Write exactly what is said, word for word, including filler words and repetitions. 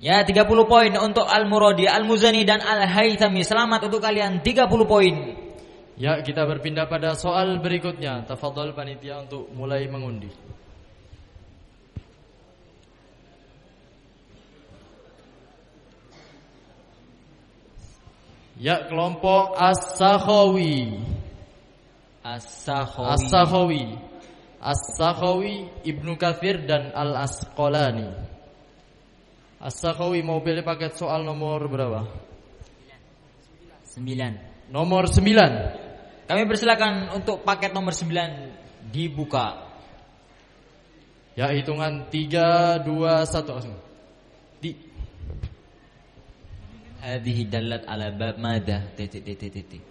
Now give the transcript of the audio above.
Ya, tiga puluh poin untuk Al-Muradi, Al-Muzani dan Al-Haythami. Selamat untuk kalian, tiga puluh poin. Ya, kita berpindah pada soal berikutnya. Tafadhol panitia untuk mulai mengundi. Ya, kelompok As-Sakhawi. As-Sakhawi. As-Sakhawi. As-Sakhawi, Ibnu Katsir dan Al-Asqalani. As-Sakhawi mau pilih paket soal nomor berapa? Sembilan. Nomor sembilan. Kami persilakan untuk paket nomor sembilan dibuka. Ya, hitungan tiga, dua, satu langsung. Di. Hadhihi dallat ala bab madha titik titik titik.